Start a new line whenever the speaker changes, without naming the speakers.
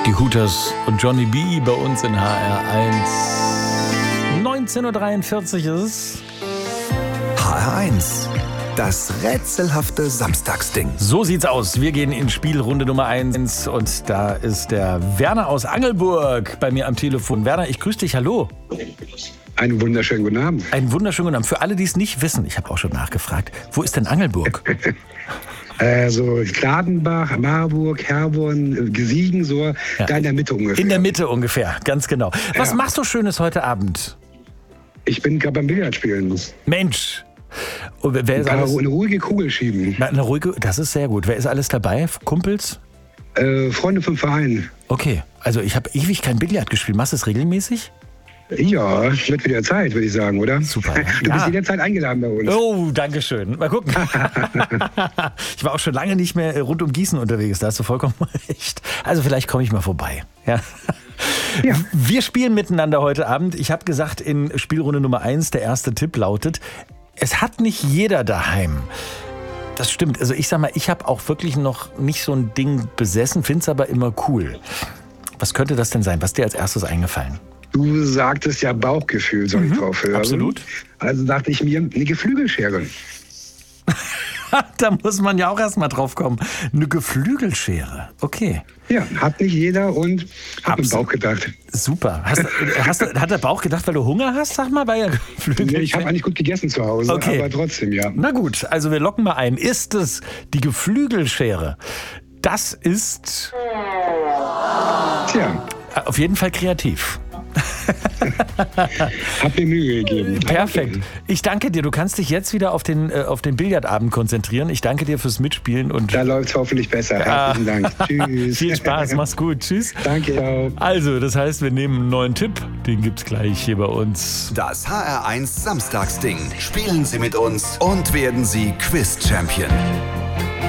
Die Hooters und Johnny B. bei uns in HR1. 19.43 Uhr ist es.
HR1, das rätselhafte Samstagsding.
So sieht's aus. Wir gehen in Spielrunde Nummer 1 und da ist der Werner aus Angelburg bei mir am Telefon. Werner, ich grüße dich, hallo.
Einen wunderschönen guten Abend.
Einen wunderschönen guten Abend. Für alle, die es nicht wissen, ich habe auch schon nachgefragt, wo ist denn Angelburg?
So Gladenbach, Marburg, Herborn, Gesiegen, so da in der Mitte ungefähr.
In der Mitte ungefähr, ganz genau. Was machst du Schönes heute Abend?
Ich bin gerade beim Billardspielen.
Mensch. Und wer ist alles?
Eine ruhige Kugel schieben.
Eine ruhige, das ist sehr gut. Wer ist alles dabei? Kumpels?
Freunde vom Verein.
Okay, also ich habe ewig kein Billard gespielt. Machst du es regelmäßig?
Ja, wird wieder Zeit, würde ich sagen, oder?
Super.
Du bist jederzeit eingeladen bei uns.
Oh, danke schön. Mal gucken. Ich war auch schon lange nicht mehr rund um Gießen unterwegs, da hast du vollkommen recht. Also vielleicht komme ich mal vorbei. Ja. Wir spielen miteinander heute Abend. Ich habe gesagt, in Spielrunde Nummer 1, der erste Tipp lautet, es hat nicht jeder daheim. Das stimmt. Also ich sag mal, ich habe auch wirklich noch nicht so ein Ding besessen, finde es aber immer cool. Was könnte das denn sein? Was ist dir als erstes eingefallen?
Du sagtest ja Bauchgefühl, soll ich drauf hören.
Absolut.
Also dachte ich mir, eine Geflügelschere.
Da muss man ja auch erst mal drauf kommen. Eine Geflügelschere. Okay.
Ja, hat nicht jeder und hat im Bauch gedacht.
Super. Hat der Bauch gedacht, weil du Hunger hast, sag mal, bei der Geflügelschere?
Nee, ich habe eigentlich gut gegessen zu Hause,
okay.
Aber trotzdem, ja.
Na gut, also wir locken mal ein. Ist es die Geflügelschere? Das ist...
Tja.
Auf jeden Fall kreativ.
Hab mir Mühe gegeben.
Perfekt. Ich danke dir. Du kannst dich jetzt wieder auf den Billardabend konzentrieren. Ich danke dir fürs Mitspielen. Und
da läuft es hoffentlich besser. Herzlichen Dank. Tschüss.
Viel Spaß. Mach's gut. Tschüss.
Danke auch.
Also, das heißt, wir nehmen einen neuen Tipp. Den gibt's gleich hier bei uns.
Das HR1 Samstagsding. Spielen Sie mit uns und werden Sie Quiz-Champion.